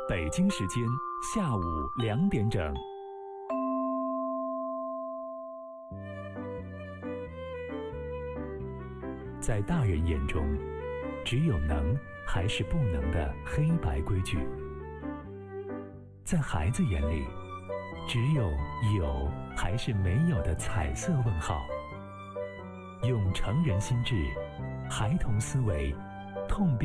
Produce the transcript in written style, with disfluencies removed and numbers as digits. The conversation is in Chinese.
北京时间下午2点整。在大人眼中，只有能还是不能的黑白规矩；在孩子眼里，只有有还是没有的彩色问号。用成人心智、孩童思维，痛